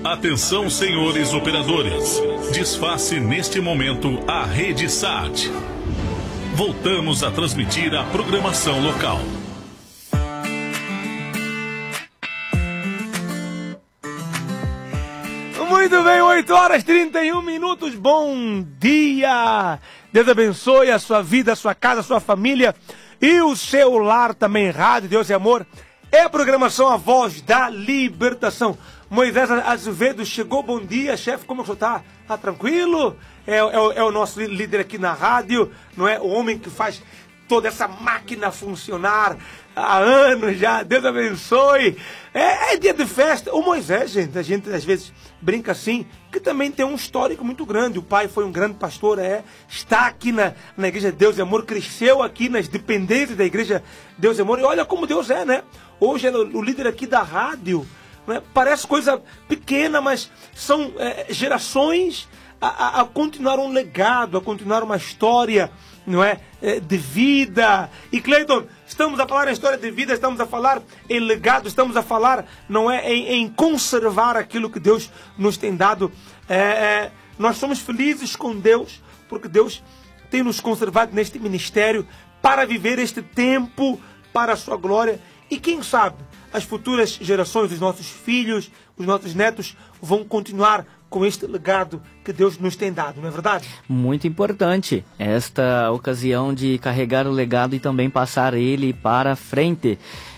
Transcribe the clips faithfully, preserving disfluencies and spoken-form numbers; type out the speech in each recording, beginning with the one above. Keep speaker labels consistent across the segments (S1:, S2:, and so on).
S1: Atenção, senhores operadores. Desface neste momento a rede S A T. Voltamos a transmitir a programação local.
S2: Muito bem, oito horas e trinta e um minutos. Bom dia! Deus abençoe a sua vida, a sua casa, a sua família e o seu lar também. Rádio Deus e Amor é a programação A Voz da Libertação. Moisés Azevedo chegou, bom dia, chefe, como você está? Tá tranquilo? É, é, é o nosso líder aqui na rádio, não é? O homem que faz toda essa máquina funcionar há anos já. Deus abençoe. É, é dia de festa. O Moisés, gente, a gente às vezes brinca assim, que também tem um histórico muito grande. O pai foi um grande pastor, é, está aqui na, na Igreja Deus e Amor, cresceu aqui nas dependências da Igreja Deus e Amor. E olha como Deus é, né? Hoje é o líder aqui da rádio. Né? Parece coisa pequena, mas são é, gerações a, a, a continuar um legado, a continuar uma história, não é, é de vida. E Cleiton, estamos a falar em história de vida, estamos a falar em legado, estamos a falar, não é, em, em conservar aquilo que Deus nos tem dado. É, é, nós somos felizes com Deus, porque Deus tem nos conservado neste ministério para viver este tempo para a sua glória. E quem sabe, as futuras gerações, os nossos filhos, os nossos netos vão continuar com este legado que Deus nos tem dado, não é verdade?
S3: Muito importante esta ocasião de carregar o legado e também passar ele para frente.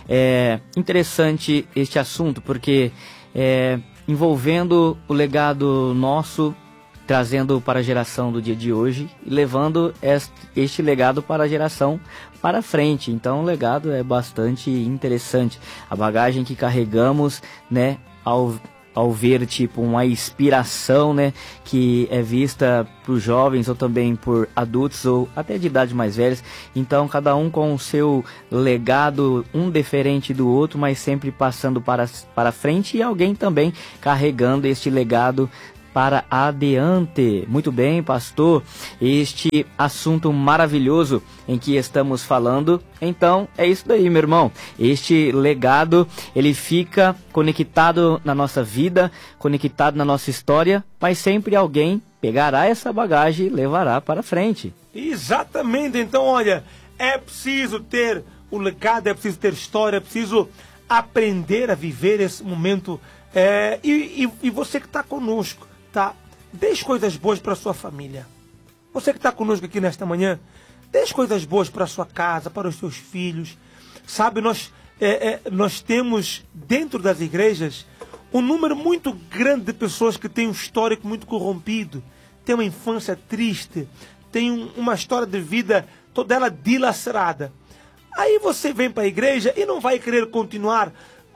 S3: É interessante este assunto, porque é, envolvendo o legado nosso, trazendo para a geração do dia de hoje e levando este, este legado para a geração para frente. Então o legado é bastante interessante. A bagagem que carregamos, né, ao, ao ver tipo uma inspiração, né, que é vista por jovens ou também por adultos ou até de idade mais velhas. Então cada um com o seu legado, um diferente do outro, mas sempre passando para, para frente, e alguém também carregando este legado para adiante. Muito bem, pastor, este assunto maravilhoso em que estamos falando, então é isso daí, meu irmão. Este legado, ele fica conectado na nossa vida, conectado na nossa história, mas sempre alguém pegará essa bagagem e levará para frente.
S2: Exatamente, então olha, é preciso ter o legado, é preciso ter história, é preciso aprender a viver esse momento. É, e, e, e você que está conosco, tá? Deixe coisas boas para sua família. Você que está conosco aqui nesta manhã, deixe coisas boas para sua casa, para os seus filhos. Sabe, nós, é, é, nós temos dentro das igrejas um número muito grande de pessoas que têm um histórico muito corrompido, têm uma infância triste, têm um, uma história de vida toda ela dilacerada. Aí você vem para a igreja e não vai querer continuar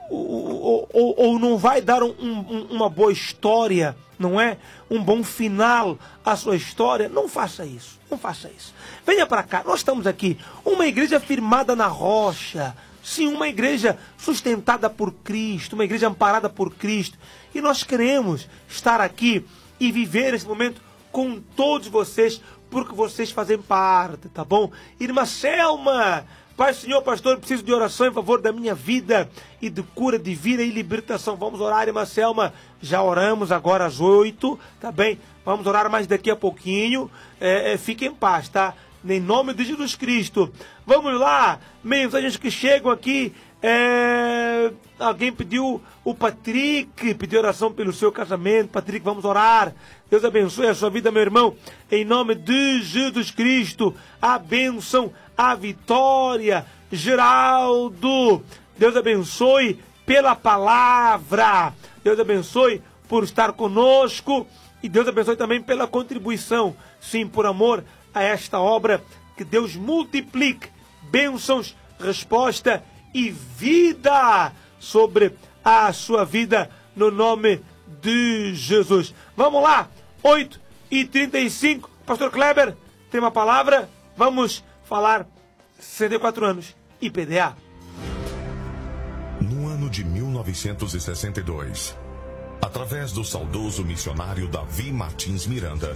S2: ou, ou, ou não vai dar um, um, uma boa história, não é? Um bom final à sua história. Não faça isso, não faça isso. Venha para cá, nós estamos aqui, uma igreja firmada na rocha, sim, uma igreja sustentada por Cristo, uma igreja amparada por Cristo. E nós queremos estar aqui e viver esse momento com todos vocês, porque vocês fazem parte, tá bom? Irmã Selma, Pai, Senhor, pastor, preciso de oração em favor da minha vida e de cura de vida e libertação. Vamos orar, irmã Selma. Já oramos agora às oito, tá bem? Vamos orar mais daqui a pouquinho. É, é, fique em paz, tá? Em nome de Jesus Cristo. Vamos lá, mensagens que chegam aqui. É... Alguém pediu, o Patrick, pediu oração pelo seu casamento. Patrick, vamos orar. Deus abençoe a sua vida, meu irmão. Em nome de Jesus Cristo, a bênção, a vitória. Geraldo, Deus abençoe pela palavra. Deus abençoe por estar conosco. E Deus abençoe também pela contribuição. Sim, por amor a esta obra. Que Deus multiplique bênçãos, resposta e vida sobre a sua vida, no nome de Jesus. Vamos lá, oito e trinta e cinco. Pastor Kleber, tem uma palavra? Vamos falar sessenta e quatro anos I P D A.
S1: No ano de mil novecentos e sessenta e dois, através do saudoso missionário Davi Martins Miranda,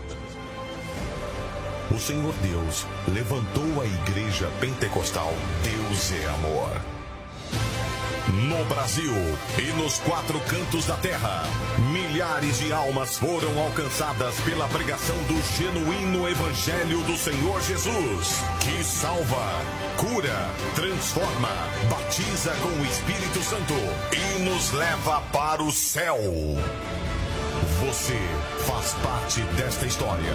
S1: o Senhor Deus levantou a Igreja Pentecostal Deus é Amor. No Brasil e nos quatro cantos da terra, milhares de almas foram alcançadas pela pregação do genuíno Evangelho do Senhor Jesus, que salva, cura, transforma, batiza com o Espírito Santo e nos leva para o céu. Você faz parte desta história.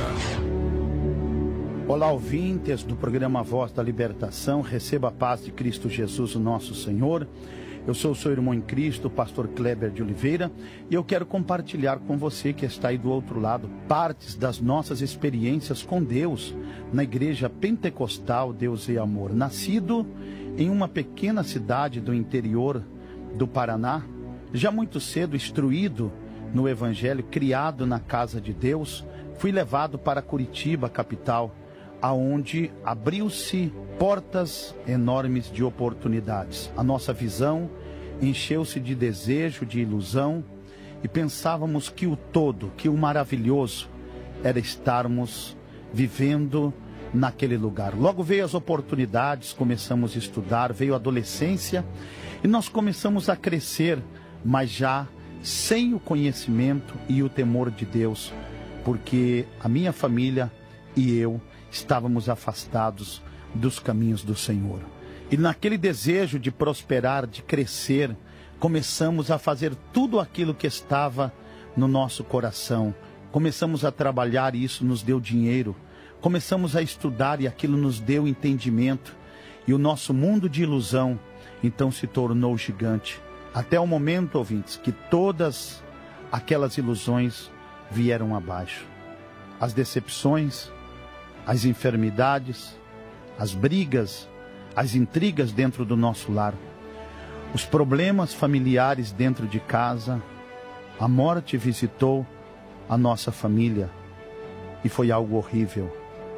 S4: Olá, ouvintes do programa Voz da Libertação. Receba a paz de Cristo Jesus, o nosso Senhor. Eu sou o seu irmão em Cristo, o pastor Kleber de Oliveira, e eu quero compartilhar com você que está aí do outro lado partes das nossas experiências com Deus na igreja pentecostal Deus e Amor. Nascido em uma pequena cidade do interior do Paraná, já muito cedo instruído no Evangelho, criado na casa de Deus, fui levado para Curitiba, capital, aonde abriu-se portas enormes de oportunidades. A nossa visão encheu-se de desejo, de ilusão, e pensávamos que o todo, que o maravilhoso era estarmos vivendo naquele lugar. Logo veio as oportunidades, começamos a estudar, veio a adolescência e nós começamos a crescer, mas já sem o conhecimento e o temor de Deus, porque a minha família e eu estávamos afastados dos caminhos do Senhor. E naquele desejo de prosperar, de crescer, começamos a fazer tudo aquilo que estava no nosso coração. Começamos a trabalhar e isso nos deu dinheiro. Começamos a estudar e aquilo nos deu entendimento. E o nosso mundo de ilusão, então, se tornou gigante. Até o momento, ouvintes, que todas aquelas ilusões vieram abaixo. As decepções, as enfermidades, as brigas, as intrigas dentro do nosso lar, os problemas familiares dentro de casa, a morte visitou a nossa família e foi algo horrível.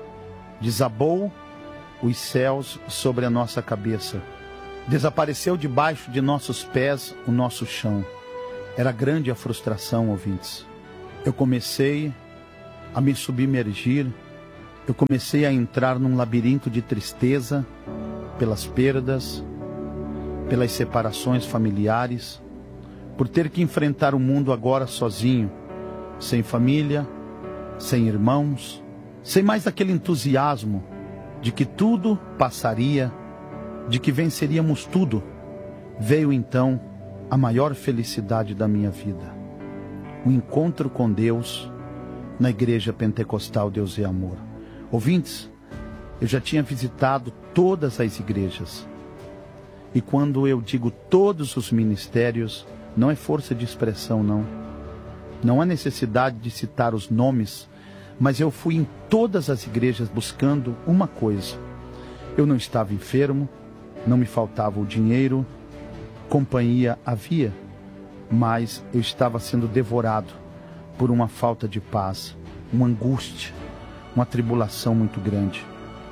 S4: Desabou os céus sobre a nossa cabeça, desapareceu debaixo de nossos pés o nosso chão. Era grande a frustração, ouvintes. Eu comecei a me submergir, eu comecei a entrar num labirinto de tristeza pelas perdas, pelas separações familiares, por ter que enfrentar o mundo agora sozinho, sem família, sem irmãos, sem mais aquele entusiasmo de que tudo passaria, de que venceríamos tudo. Veio então a maior felicidade da minha vida, o encontro com Deus na igreja pentecostal Deus e Amor. Ouvintes, eu já tinha visitado todas as igrejas. E quando eu digo todos os ministérios, não é força de expressão, não. Não há necessidade de citar os nomes, mas eu fui em todas as igrejas buscando uma coisa. Eu não estava enfermo, não me faltava o dinheiro, companhia havia, mas eu estava sendo devorado por uma falta de paz, uma angústia, uma tribulação muito grande.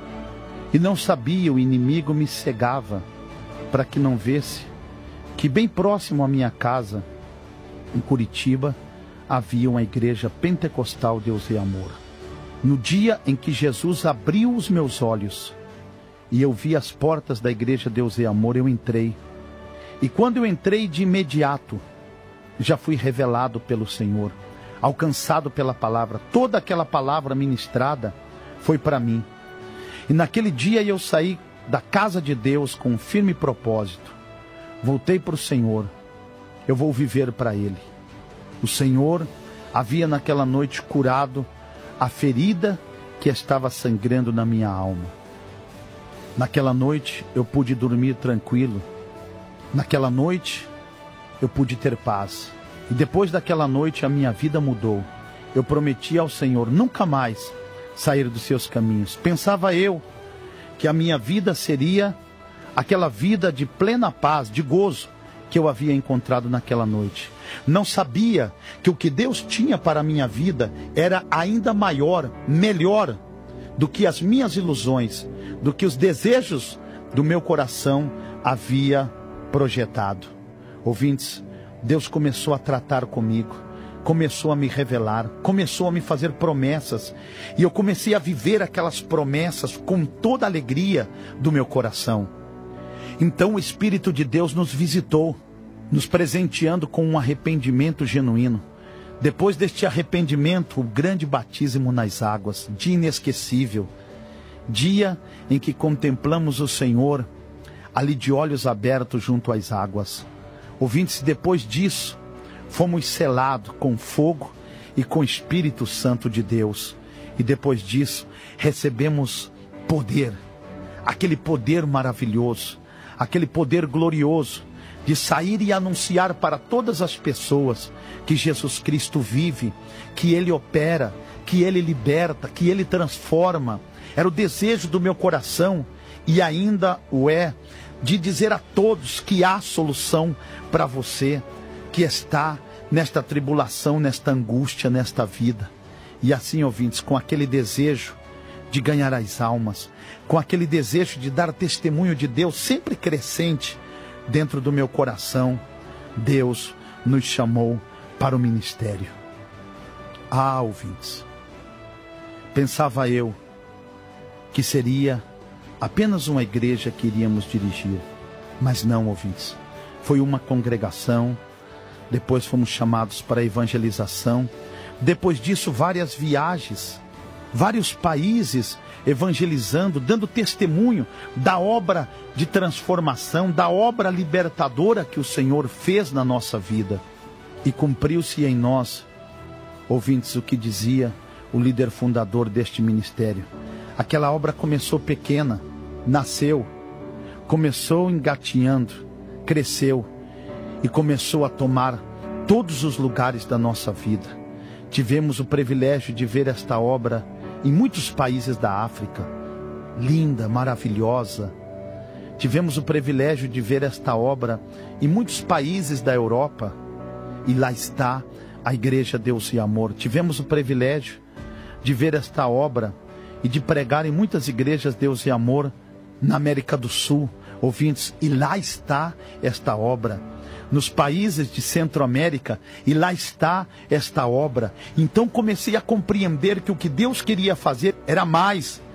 S4: E não sabia, o inimigo me cegava para que não visse que bem próximo à minha casa, em Curitiba, havia uma igreja pentecostal Deus e Amor. No dia em que Jesus abriu os meus olhos e eu vi as portas da igreja Deus e Amor, eu entrei. E quando eu entrei, de imediato, já fui revelado pelo Senhor, alcançado pela palavra. Toda aquela palavra ministrada foi para mim. E naquele dia eu saí da casa de Deus com um firme propósito. Voltei para o Senhor. Eu vou viver para Ele. O Senhor havia naquela noite curado a ferida que estava sangrando na minha alma. Naquela noite eu pude dormir tranquilo. Naquela noite eu pude ter paz. E depois daquela noite a minha vida mudou. Eu prometi ao Senhor nunca mais sair dos seus caminhos. Pensava eu que a minha vida seria aquela vida de plena paz, de gozo que eu havia encontrado naquela noite. Não sabia que o que Deus tinha para a minha vida era ainda maior, melhor do que as minhas ilusões, do que os desejos do meu coração havia projetado. Ouvintes, Deus começou a tratar comigo, começou a me revelar, começou a me fazer promessas, e eu comecei a viver aquelas promessas com toda a alegria do meu coração. Então o Espírito de Deus nos visitou, nos presenteando com um arrependimento genuíno. Depois deste arrependimento, o grande batismo nas águas, dia inesquecível, dia em que contemplamos o Senhor ali de olhos abertos junto às águas. Ouvintes, depois disso, fomos selados com fogo e com o Espírito Santo de Deus. E depois disso, recebemos poder, aquele poder maravilhoso, aquele poder glorioso de sair e anunciar para todas as pessoas que Jesus Cristo vive, que Ele opera, que Ele liberta, que Ele transforma. Era o desejo do meu coração, e ainda o é, de dizer a todos que há solução para você que está nesta tribulação, nesta angústia, nesta vida. E assim, ouvintes, com aquele desejo de ganhar as almas, com aquele desejo de dar testemunho de Deus sempre crescente dentro do meu coração, Deus nos chamou para o ministério. Ah, ouvintes, pensava eu que seria apenas uma igreja que iríamos dirigir, mas não, ouvintes, foi uma congregação, depois fomos chamados para a evangelização, depois disso várias viagens, vários países evangelizando, dando testemunho da obra de transformação, da obra libertadora que o Senhor fez na nossa vida. E cumpriu-se em nós, ouvintes, o que dizia o líder fundador deste ministério. Aquela obra começou pequena, nasceu, começou engatinhando, cresceu e começou a tomar todos os lugares da nossa vida. Tivemos o privilégio de ver esta obra em muitos países da África, linda, maravilhosa. Tivemos o privilégio de ver esta obra em muitos países da Europa, e lá está a Igreja Deus e Amor. Tivemos o privilégio de ver esta obra e de pregar em muitas igrejas Deus e Amor na América do Sul, ouvintes, e lá está esta obra. Nos países de Centro-América, e lá está esta obra. Então comecei a compreender que o que Deus queria fazer era mais,